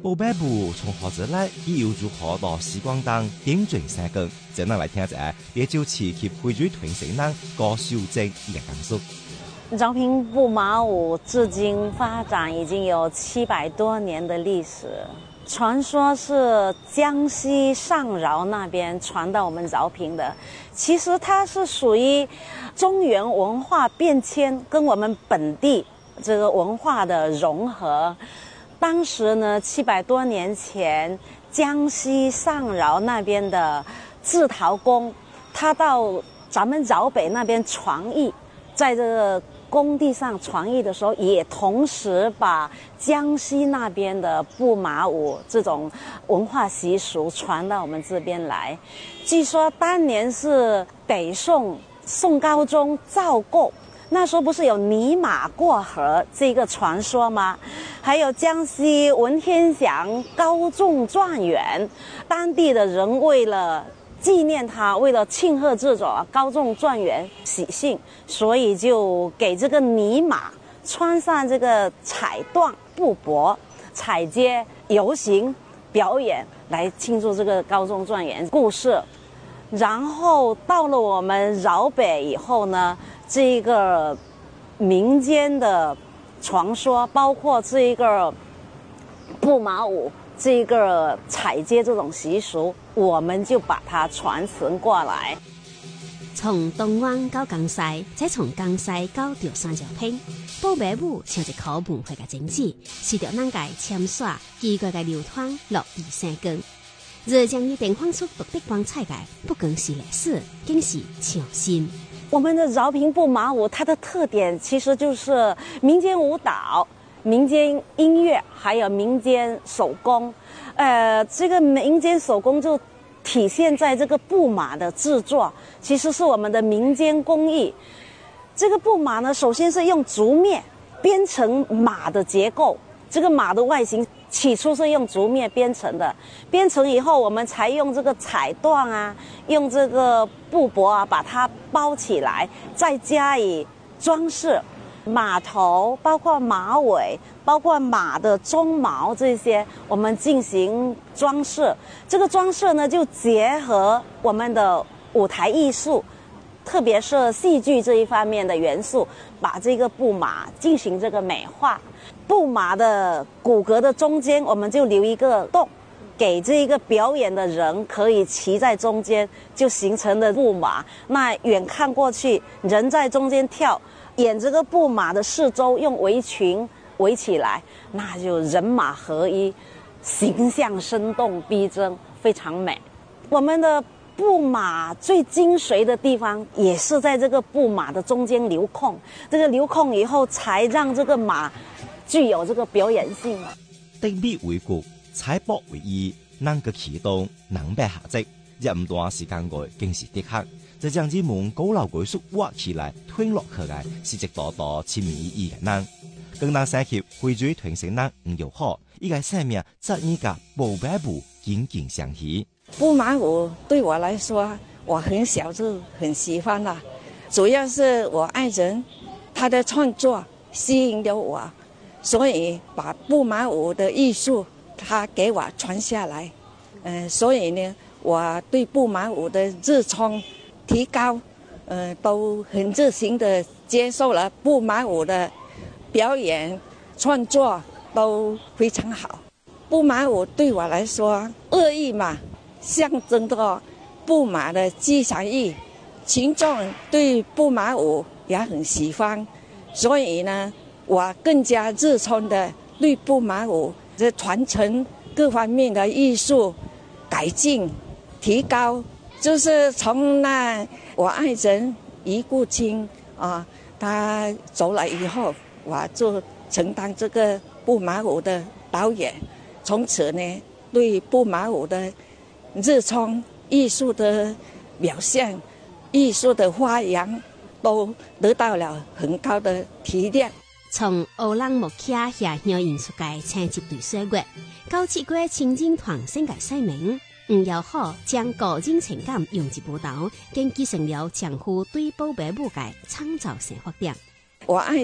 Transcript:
宝贝部從何者來，已有住好多時光燈點綴生根，這能來聽者也就持續會追傳承人個修正嘅感受。 饒平布馬舞至今發展已經有700多年的歷史，傳說是江西上饒那邊傳到我們饒平的。其實它是屬於中原文化變遷跟我們本地這個文化的融合。當時呢，700多年前，江西上饒那邊的製陶工，他到咱們饒北那邊傳藝，在這個工地上傳藝的時候，也同時把江西那邊的布馬舞這種文化習俗傳到我們這邊來。據說當年是北宋宋高宗趙構，那時候不是有泥馬過河這個傳說嗎？還有江西文天祥高中狀元，當地的人為了紀念他，為了慶賀這種高中狀元喜慶，所以就給這個泥馬穿上這個彩緞布帛，踩街遊行表演，來慶祝這個高中狀元故事。然後到了我們饒北以後呢，這個民間的傳說，包括這個布馬舞，這個踩街這種習俗，我們就把它傳承過來。 從東灣到江西，再從江西到潮汕饒平，寶貝舞像一顆文化嘅種子，是着咱家簽刷奇怪嘅流傳落地生根。熱將你綻放出獨特光彩嘅，不光是歷史，更是創新。 我們的饒平布馬舞，它的特點其實就是民間舞蹈、民間音樂，還有民間手工。這個民間手工就體現在這個布馬的製作，其實是我們的民間工藝。這個布馬呢，首先是用竹篾編成馬的結構，這個馬的外形起初是用竹篾編成的，編成以後我們才用這個彩緞啊，用這個布帛啊把它包起來，再加以裝飾。馬頭包括馬尾，包括馬的鬃毛，這些我們進行裝飾。這個裝飾呢，就結合我們的舞台藝術，特別是戲劇這一方面的元素，把這個布馬進行這個美化。布馬的骨骼的中間，我們就留一個洞，給這個表演的人可以騎在中間，就形成了布馬。那遠看過去，人在中間跳，演這個布馬的四周用圍裙圍起來，那就人馬合一，形象生動逼真，非常美。我們的布馬最精髓的地方，也是在這個布馬的中間留空，這個留空以後，才讓這個馬具有這個表演性。 定必為國，採博為義，能夠啟動，能被下職，一唔短時間外，更是的確。在將之門高樓鬼宿挖起來，推落去嘅，是值多多前面意義嘅能。更能生協會追傳承人唔友好，依個生命則依個寶貝舞緊緊相繫。 布馬舞對我來說，我很小就很喜歡啦。主要是我愛人他的創作吸引了我，所以把布馬舞的藝術他給我傳下來。所以呢，我對布馬舞的熱衷提高，都很熱心的接受了布馬舞的表演創作，都非常好。布馬舞對我來說，惡意嘛，象徵着布馬的吉祥意，群眾對布馬舞也很喜歡，所以呢，我更加熱衷的對布馬舞的傳承各方面的藝術改進提高。就是從那我愛人余顧清啊，他走了以後，我就承擔這個布馬舞的導演，從此呢，對布馬舞的熱衷、藝術的表現、藝術的發揚，都得到了很高的提點。 從歐朗木卡協調藝術界青集隊歲月，到7月青年團新界西名。友好將個人情感用於舞蹈，更繼承了江湖對寶貝舞界創造生活點。 我愛